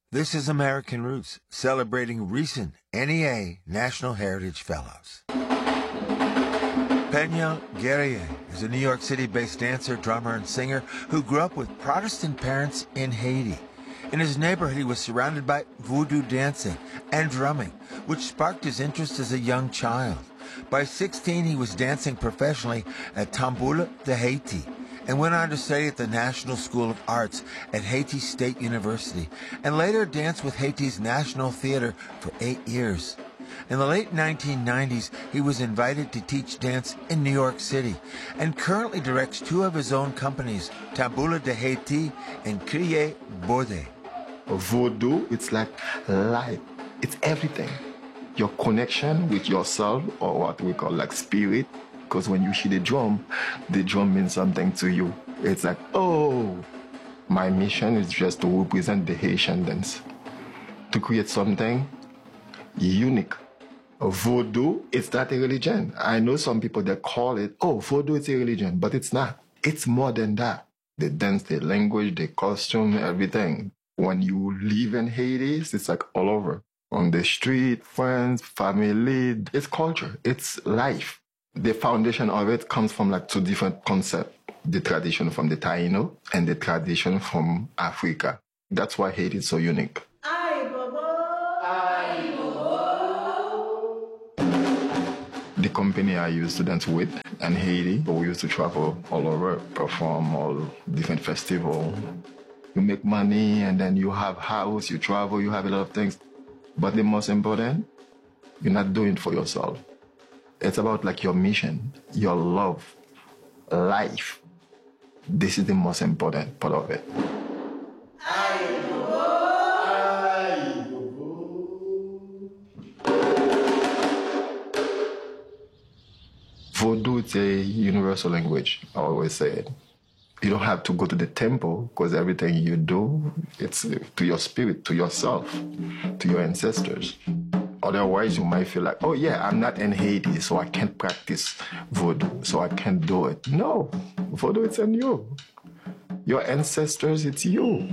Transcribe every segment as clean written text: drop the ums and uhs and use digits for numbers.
This is American Roots, celebrating recent NEA National Heritage Fellows. Pena Guerrier is a New York City-based dancer, drummer, and singer who grew up with Protestant parents in Haiti. In his neighborhood, he was surrounded by voodoo dancing and drumming, which sparked his interest as a young child. By 16, he was dancing professionally at Tamboula de Haiti and went on to study at the National School of Arts at Haiti State University, and later danced with Haiti's National Theater for 8 years. In the late 1990s, he was invited to teach dance in New York City and currently directs 2 of his own companies, Tamboula de Haiti and Crier Baudet. Voodoo, it's like life. It's everything. Your connection with yourself, or what we call like spirit, because when you hear the drum means something to you. It's like, oh, my mission is just to represent the Haitian dance, to create something unique. Voodoo, it's not a religion. I know some people that call it, oh, voodoo is a religion, but it's not. It's more than that. The dance, the language, the costume, everything. When you live in Haiti, it's like all over. On the street, friends, family, it's culture, it's life. The foundation of it comes from like 2 different concepts. The tradition from the Taino and the tradition from Africa. That's why Haiti is so unique. The company I used to dance with in Haiti, we used to travel all over, perform all different festivals. You make money and then you have house, you travel, you have a lot of things. But the most important, you're not doing it for yourself. It's about like your mission, your love, life. This is the most important part of it. Voodoo is a universal language, I always say it. You don't have to go to the temple because everything you do, it's to your spirit, to yourself, to your ancestors. Otherwise, you might feel like, oh yeah, I'm not in Haiti, so I can't practice voodoo, so I can't do it. No, voodoo, it's in you. Your ancestors, it's you.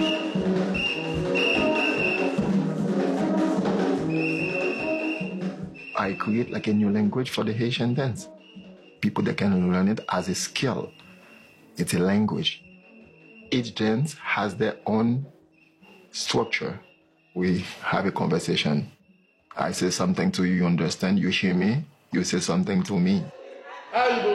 I create like a new language for the Haitian dance. People that can learn it as a skill. It's a language. Each dance has their own structure. We have a conversation. I say something to you, you understand, you hear me, you say something to me.